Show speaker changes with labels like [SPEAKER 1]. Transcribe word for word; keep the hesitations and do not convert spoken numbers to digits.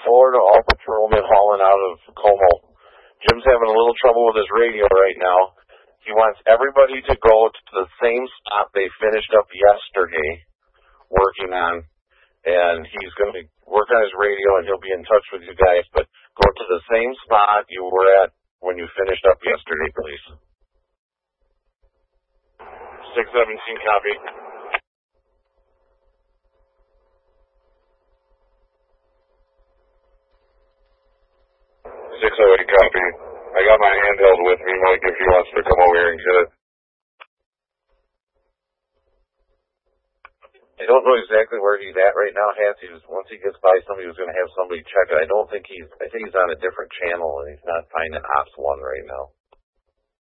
[SPEAKER 1] Florida, all patrolmen hauling out of Como. Jim's having a little trouble with his radio right now. He wants everybody to go to the same spot they finished up yesterday working on, and he's going to work on his radio, and he'll be in touch with you guys, but go to the same spot you were at when you finished up yesterday, please. six seventeen, copy. six oh eight, copy. I got my handheld with me, Mike, if he wants to come over here and get it. I don't know exactly where he's at right now, Hans. He was, once he gets by somebody, he was going to have somebody check it. I don't think he's, I think he's on a different channel, and he's not finding Ops one right now.